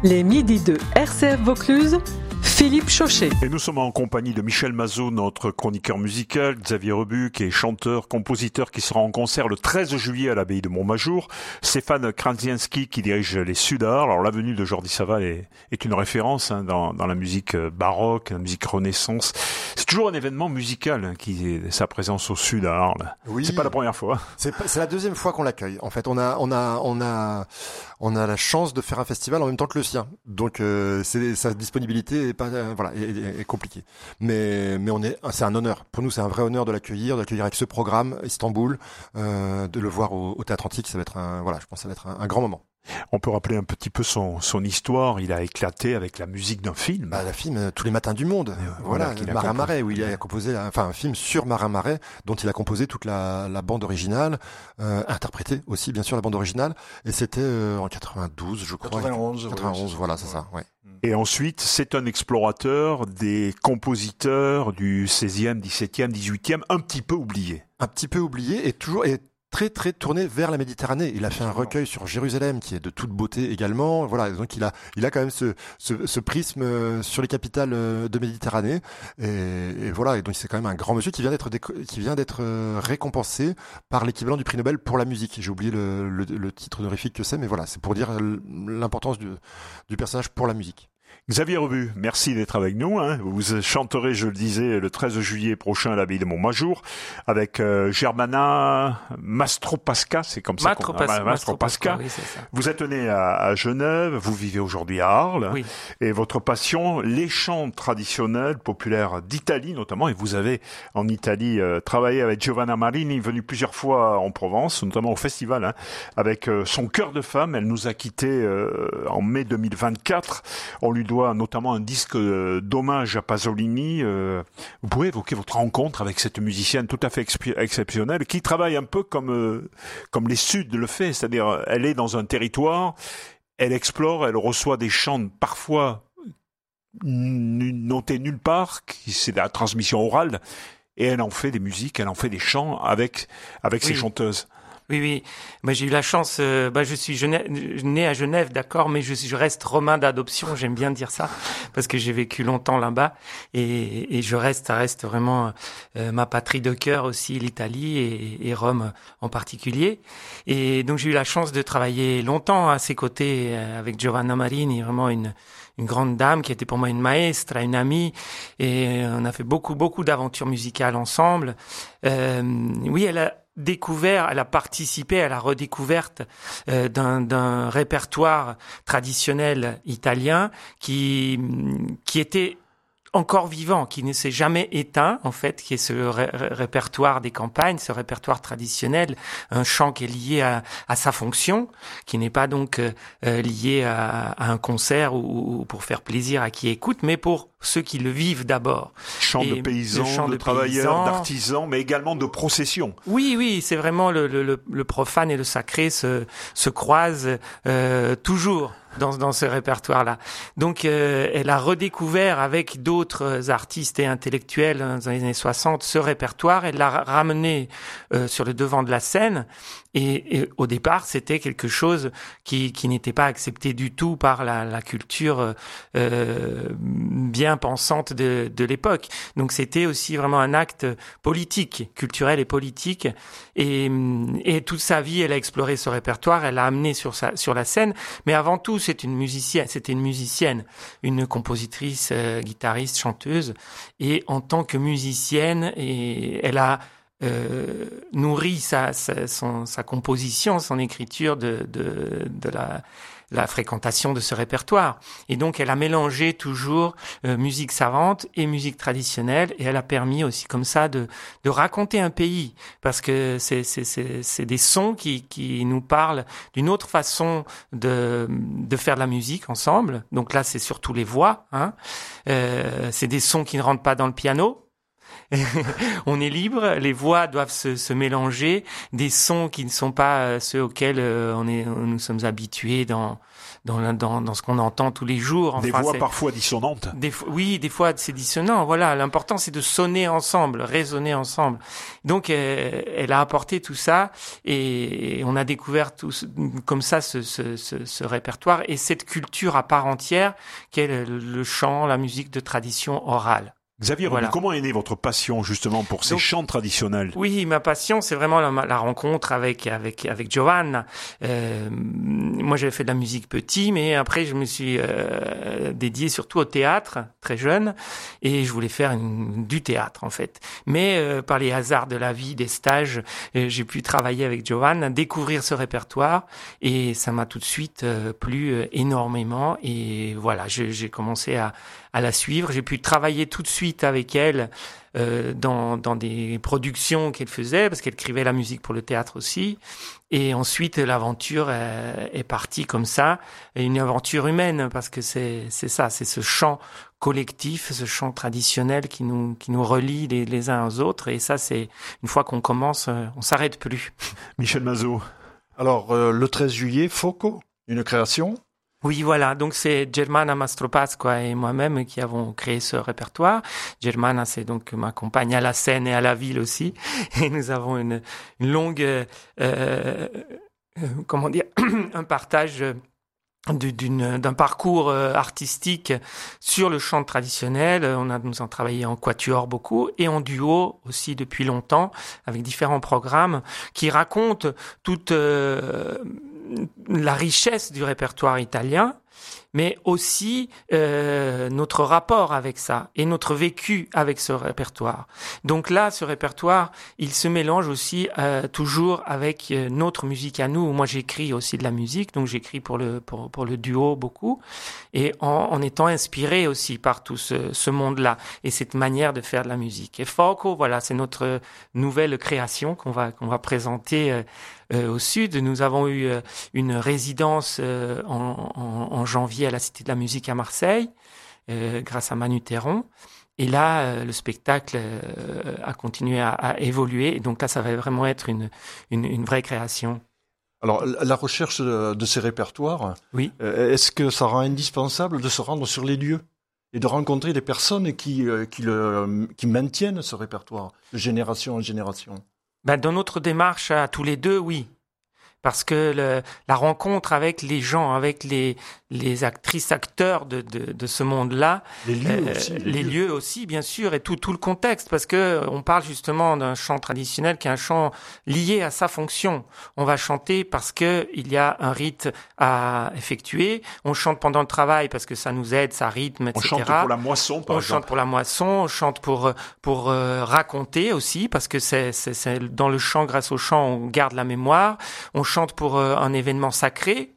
Les midis de RCF Vaucluse, Philippe Chauchet. Et nous sommes en compagnie de Michel Mazot, notre chroniqueur musical, Xavier Rebu, qui est chanteur, compositeur, qui sera en concert le 13 juillet à l'abbaye de Montmajour, Stéphane Krasinski qui dirige les Sudars. Alors la venue de Jordi Savall est une référence dans la musique baroque, la musique renaissance. C'est toujours un événement musical qui est sa présence au Sudars. Oui. C'est pas la première fois. C'est la deuxième fois qu'on l'accueille. En fait, on a la chance de faire un festival en même temps que le sien. Donc sa disponibilité est compliquée. Mais c'est un honneur. Pour nous, c'est un vrai honneur de l'accueillir avec ce programme Istanbul, de le voir au Théâtre Antique. Ça va être je pense que ça va être un grand moment. On peut rappeler un petit peu son histoire. Il a éclaté avec la musique d'un film. Le film Tous les matins du monde. Marin Marais, où il a composé un film sur Marin Marais, dont il a composé toute la bande originale, interprété aussi bien sûr la bande originale. Et c'était en 92, je crois. 91, voilà, c'est ça. Ouais. Et ensuite, c'est un explorateur des compositeurs du 16e, 17e, 18e, un petit peu oubliés. Un petit peu oublié et très très tourné vers la Méditerranée. Il a fait un recueil sur Jérusalem qui est de toute beauté également. Voilà, donc il a quand même ce prisme sur les capitales de Méditerranée et voilà, et donc c'est quand même un grand monsieur qui vient d'être récompensé par l'équivalent du prix Nobel pour la musique. J'ai oublié le titre honorifique que c'est, mais voilà, c'est pour dire l'importance du personnage pour la musique. Xavier Rebu, merci d'être avec nous. Vous chanterez, je le disais, le 13 juillet prochain à l'abbaye de Montmajour avec Germana Mastropasca, c'est comme ça. Mastropasca. Oui, c'est ça. Vous êtes né à Genève, vous vivez aujourd'hui à Arles, oui. Et votre passion, les chants traditionnels, populaires d'Italie notamment, et vous avez en Italie travaillé avec Giovanna Marini, venu plusieurs fois en Provence, notamment au festival, avec son cœur de femme. Elle nous a quittés en mai 2024. On lui doit notamment un disque d'hommage à Pasolini. Vous pouvez évoquer votre rencontre avec cette musicienne tout à fait exceptionnelle qui travaille un peu comme les Suds le fait, c'est-à-dire elle est dans un territoire, elle explore, elle reçoit des chants parfois notés nulle part, c'est de la transmission orale, et elle en fait des musiques, elle en fait des chants avec ses chanteuses. Oui. J'ai eu la chance. Je suis né à Genève, d'accord, mais je reste romain d'adoption. J'aime bien dire ça parce que j'ai vécu longtemps là-bas et ça reste vraiment ma patrie de cœur aussi, l'Italie et Rome en particulier. Et donc j'ai eu la chance de travailler longtemps à ses côtés avec Giovanna Marini, vraiment une grande dame qui était pour moi une maestra, une amie, et on a fait beaucoup d'aventures musicales ensemble. Elle a participé à la redécouverte d'un répertoire traditionnel italien qui était encore vivant, qui ne s'est jamais éteint, en fait, qui est ce répertoire des campagnes, ce répertoire traditionnel, un chant qui est lié à sa fonction, qui n'est pas donc lié à un concert ou pour faire plaisir à qui écoute, mais pour ceux qui le vivent d'abord. Chant de paysans, de travailleurs, d'artisans, mais également de processions. Oui, c'est vraiment le profane et le sacré se croisent toujours dans ce répertoire-là. Donc, elle a redécouvert avec d'autres artistes et intellectuels dans les années 60 ce répertoire. Elle l'a ramené sur le devant de la scène. Et au départ, c'était quelque chose qui n'était pas accepté du tout par la culture bien pensante de l'époque. Donc, c'était aussi vraiment un acte politique, culturel et politique. Et toute sa vie, elle a exploré ce répertoire. Elle l'a amené sur la scène. Mais avant tout, c'était une musicienne, une compositrice, guitariste, chanteuse. Et en tant que musicienne, elle a nourri sa composition, son écriture de la fréquentation de ce répertoire. Et donc, elle a mélangé toujours musique savante et musique traditionnelle, et elle a permis aussi comme ça de raconter un pays, parce que c'est des sons qui nous parlent d'une autre façon de faire de la musique ensemble. Donc là, c'est surtout les voix. C'est des sons qui ne rentrent pas dans le piano. On est libre, les voix doivent se mélanger, des sons qui ne sont pas ceux auxquels nous sommes habitués dans dans ce qu'on entend tous les jours. Des voix parfois dissonantes. Des fois c'est dissonant. Voilà, l'important c'est de sonner ensemble, résonner ensemble. Donc elle a apporté tout ça et on a découvert comme ça ce répertoire et cette culture à part entière qu'est le chant, la musique de tradition orale. Xavier, voilà. Comment est née votre passion justement pour ces chants traditionnels? Oui, ma passion, c'est vraiment la rencontre avec Giovanna. Moi, j'avais fait de la musique petit, mais après, je me suis dédié surtout au théâtre, très jeune, et je voulais faire du théâtre en fait. Mais par les hasards de la vie, des stages, j'ai pu travailler avec Giovanna, découvrir ce répertoire, et ça m'a tout de suite plu énormément. Et voilà, j'ai commencé à la suivre. J'ai pu travailler tout de suite avec elle dans des productions qu'elle faisait, parce qu'elle écrivait la musique pour le théâtre aussi. Et ensuite, l'aventure est partie comme ça, et une aventure humaine, parce que c'est ça, c'est ce chant collectif, ce chant traditionnel qui nous relie les uns aux autres. Et ça, c'est une fois qu'on commence, on s'arrête plus. Michel Mazot. Alors, le 13 juillet, Foco, une création. Oui, voilà. Donc, c'est Germana Mastropasqua et moi-même qui avons créé ce répertoire. Germana, c'est donc ma compagne à la scène et à la ville aussi. Et nous avons une longue, comment dire, un partage d'un parcours artistique sur le chant traditionnel. Nous avons travaillé en quatuor beaucoup et en duo aussi depuis longtemps avec différents programmes qui racontent toute la richesse du répertoire italien, mais aussi notre rapport avec ça et notre vécu avec ce répertoire. Donc là, ce répertoire, il se mélange aussi toujours avec notre musique à nous. Moi, j'écris aussi de la musique, donc j'écris pour le duo beaucoup, et en étant inspiré aussi par tout ce monde-là et cette manière de faire de la musique. Et Foco, voilà, c'est notre nouvelle création qu'on va présenter au Sud. Nous avons eu une résidence en janvier à la Cité de la Musique à Marseille, grâce à Manu Théron. Et là, le spectacle a continué à évoluer. Et donc là, ça va vraiment être une vraie création. Alors, la recherche de ces répertoires, oui. Est-ce que ça rend indispensable de se rendre sur les lieux et de rencontrer des personnes qui maintiennent ce répertoire de génération en génération? Dans notre démarche à tous les deux, oui. Parce que la rencontre avec les gens, avec les actrices, acteurs de ce monde-là, les lieux aussi, les lieux aussi, bien sûr, et tout le contexte, parce que on parle justement d'un chant traditionnel qui est un chant lié à sa fonction. On va chanter parce que il y a un rite à effectuer. On chante pendant le travail parce que ça nous aide, ça rythme, etc. On chante pour la moisson, par exemple. On chante pour la moisson, on chante pour raconter aussi, parce que c'est dans le chant, grâce au chant, on garde la mémoire. On chante pour un événement sacré,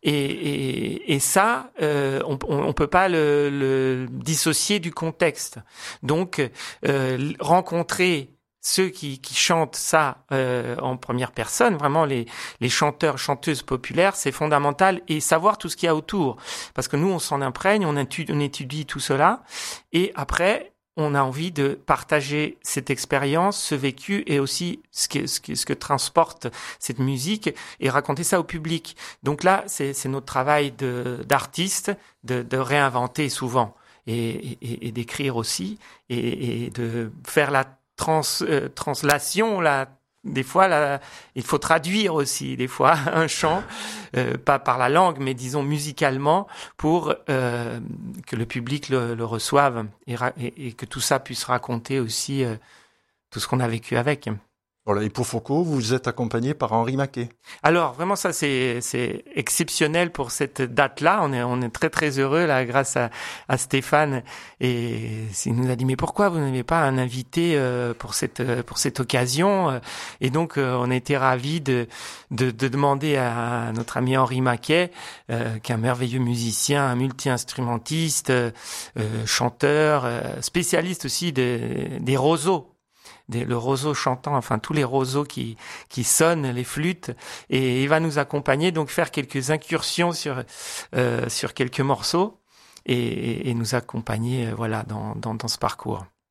et ça, on peut pas le dissocier du contexte. Donc, rencontrer ceux qui chantent ça en première personne, vraiment les chanteurs, chanteuses populaires, c'est fondamental, et savoir tout ce qu'il y a autour, parce que nous, on s'en imprègne, on étudie tout cela, et après, on a envie de partager cette expérience, ce vécu, et aussi ce que transporte cette musique, et raconter ça au public. Donc là, c'est notre travail d'artiste, de réinventer souvent, et d'écrire aussi, et de faire la translation, des fois, il faut traduire aussi, des fois, un chant, pas par la langue, mais disons musicalement, pour que le public le reçoive, et que tout ça puisse raconter aussi tout ce qu'on a vécu avec. Voilà, et pour Foco, vous êtes accompagné par Henri Maquet. Alors, vraiment, ça, c'est exceptionnel pour cette date-là. On est très, très heureux, là, grâce à Stéphane. Et il nous a dit, mais pourquoi vous n'avez pas un invité pour cette occasion? Et donc, on a été ravis de demander à notre ami Henri Maquet, qui est un merveilleux musicien, un multi-instrumentiste, chanteur, spécialiste aussi des roseaux. Le roseau chantant, enfin tous les roseaux qui sonnent, les flûtes, et il va nous accompagner, donc faire quelques incursions sur quelques morceaux, et nous accompagner, voilà, dans ce parcours.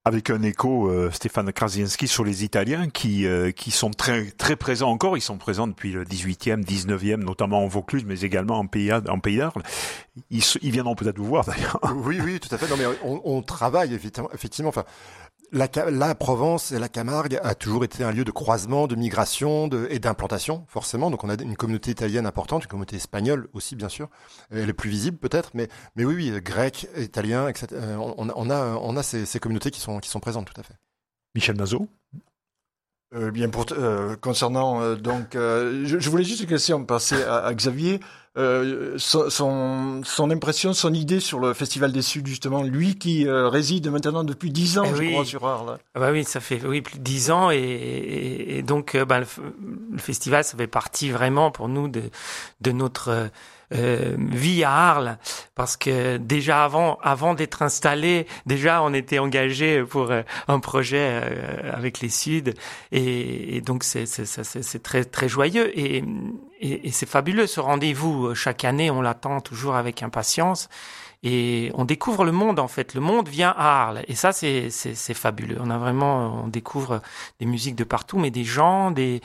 Avec un écho, Stéphane Krasinski, sur les Italiens qui sont très très présents encore. Ils sont présents depuis le 18e, 19e, notamment en Vaucluse, mais également en Pays d'Arles. Ils viendront peut-être vous voir d'ailleurs. Oui, tout à fait. Non, mais on travaille effectivement. Enfin, la Provence et la Camargue a toujours été un lieu de croisement, de migration et d'implantation, forcément. Donc on a une communauté italienne importante, une communauté espagnole aussi, bien sûr. Elle est plus visible peut-être, mais oui, grec, italien, etc. On a ces communautés qui sont présentes, tout à fait. Michel Nazo. Bien concernant je voulais juste une question passer à Xavier, son impression, son idée sur le Festival des Suds, justement, lui qui réside maintenant depuis 10 ans, je crois, sur Arles. Ah bah oui, ça fait plus de 10 ans et donc le festival, ça fait partie vraiment pour nous de notre vie à Arles, parce que déjà avant d'être installé, déjà on était engagé pour un projet avec les Suds et donc c'est très très joyeux et c'est fabuleux ce rendez-vous. Chaque année on l'attend toujours avec impatience. Et on découvre le monde, en fait. Le monde vient à Arles. Et ça, c'est fabuleux. On découvre des musiques de partout, mais des gens, et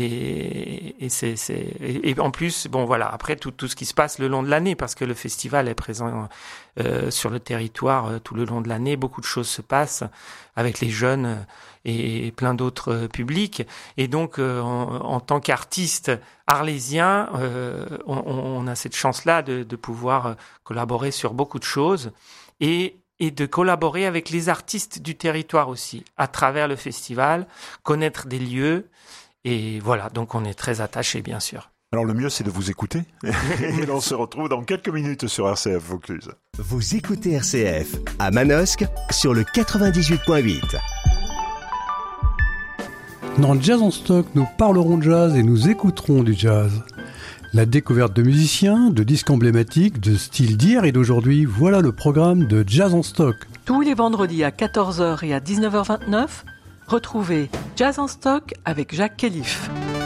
en plus, bon, voilà. Après, tout ce qui se passe le long de l'année, parce que le festival est présent, sur le territoire, tout le long de l'année. Beaucoup de choses se passent avec les jeunes et plein d'autres publics. Et donc, en tant qu'artiste arlésien, on a cette chance-là de pouvoir collaborer sur beaucoup de choses et de collaborer avec les artistes du territoire aussi, à travers le festival, connaître des lieux. Et voilà, donc on est très attachés, bien sûr. Alors le mieux, c'est de vous écouter. Et on se retrouve dans quelques minutes sur RCF Vaucluse. Vous écoutez RCF à Manosque sur le 98.8. Dans Jazz en stock, nous parlerons jazz et nous écouterons du jazz. La découverte de musiciens, de disques emblématiques, de styles d'hier et d'aujourd'hui, voilà le programme de Jazz en stock. Tous les vendredis à 14h et à 19h29, retrouvez Jazz en stock avec Jacques Kélif.